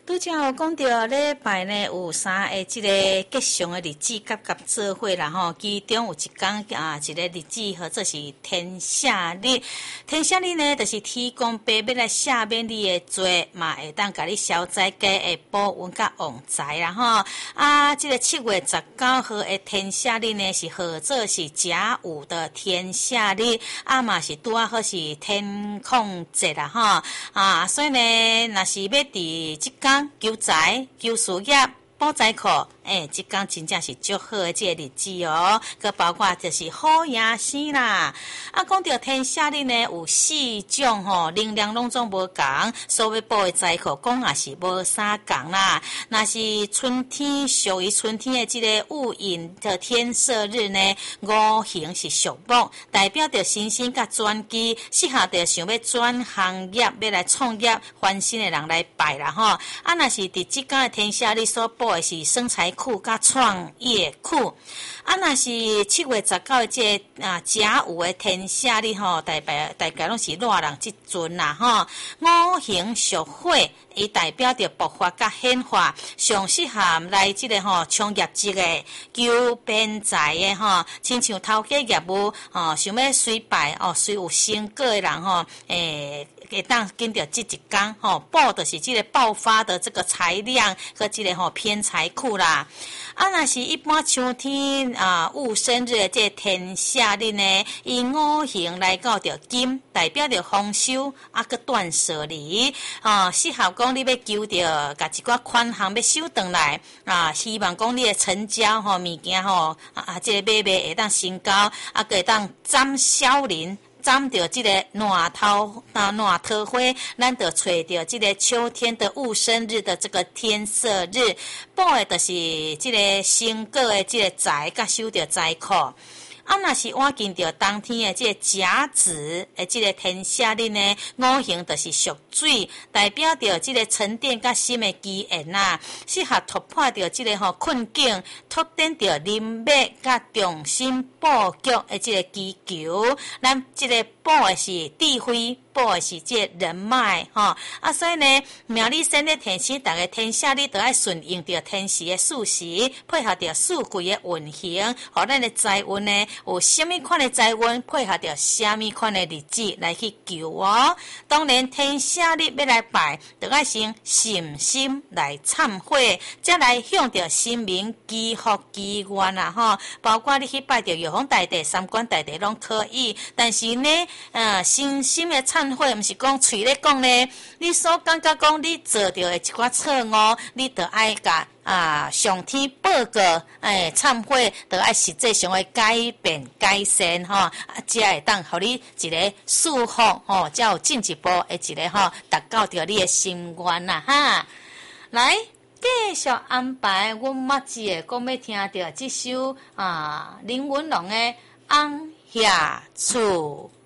拄则有讲到礼拜呢有3个即个吉祥的日子夹做伙啦吼，其中有一天一个日子或者是天赦日。天赦日呢，就是天公伯要来赦免你的罪，嘛会当甲你消灾家的保运甲旺财啦吼。即个7月19号的天赦日呢，是号做是甲午的天赦日，嘛是拄好是天空节啦吼。所以呢，若是要伫即天求财、求事业、保财库，即天真正是足好的这个日子哦。佮包括就是好爷生啦。讲到天赦日呢，有4种能量拢总无共，所要保的财库讲也是无相共啦。若是春天属于春天的这个戊寅的天赦日呢，五行是属木，代表着新鲜甲转机，适合着想要转行业、要来创业、翻新的人来拜啦吼。若是伫即天的天赦日所保的是生财库甲创业库。若是7月19的这甲午的天赦日吼，大概拢是热人即阵啦吼。五行属火，伊代表着爆发甲显化，上适合来即个创业职的、求变财的吼，亲像头家业务想要随败随有成果的人会当跟着这一天报的是这个爆发的这个财量和这个偏财库啦。若是一般秋天戊申日的这天赦日呢，以五行来到着金，代表着丰收佮断舍离适合讲你要求着甲一寡款项要收回来希望讲你的成交物件这个买卖会当成交佮会当斩小人。沾到这个烂桃花，咱就找到这个秋天的戊申日的这个天赦日，保的就是这个成果的这个财，甲收到财库。若是晚近着当天的这个甲子的这个天赦日呢，五行就是属水，代表着这个沉淀甲心的机缘啦，适合突破着这个困境，拓展着人脉甲重新布局的这个机球。咱这个保的是智慧，保的是这个人脉所以呢，苗栗县的天时，大家天赦日都要顺应着天时的四时，配合着四季的运行，互咱的财运呢。有什么款的财运，配合着什么款的日子来去求当然，天赦日要来拜，就要先诚心来忏悔，再来向着神明祈福祈愿啦包括你去拜着玉皇大帝、三官大帝拢可以，但是呢，诚心的忏悔，毋是讲嘴咧讲呢，你所感觉讲你做着的一寡错误，你就爱甲上天报告，忏悔，就爱实际上的改变改善才会当互你一个祝福才有进一步的一个达到着你的心愿啦哈。来，继续安排阮妈姊的讲要听着这首林文龙的《红叶厝》。